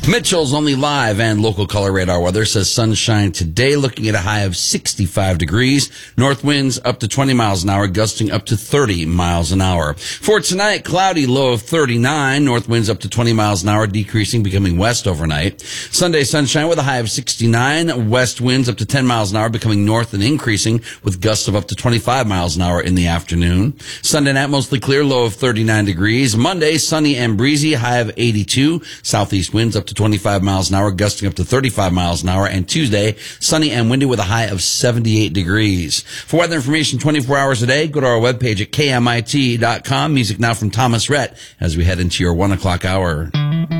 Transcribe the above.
Mitchell's Only Live and local color radar weather says sunshine today, looking at a high of 65 degrees. North winds up to 20 miles an hour, gusting up to 30 miles an hour. For tonight, cloudy, low of 39. North winds up to 20 miles an hour, decreasing, becoming west overnight. Sunday, sunshine with a high of 69. West winds up to 10 miles an hour, becoming north and increasing with gusts of up to 25 miles an hour in the afternoon. Sunday night, mostly clear, low of 39 degrees. Monday, sunny and breezy, high of 82. Southeast winds up to 25 miles an hour, gusting up to 35 miles an hour. And Tuesday, sunny and windy with a high of 78 degrees. For weather information 24 hours a day, go to our webpage at KMIT.com. Music now from Thomas Rhett as we head into your 1 o'clock hour.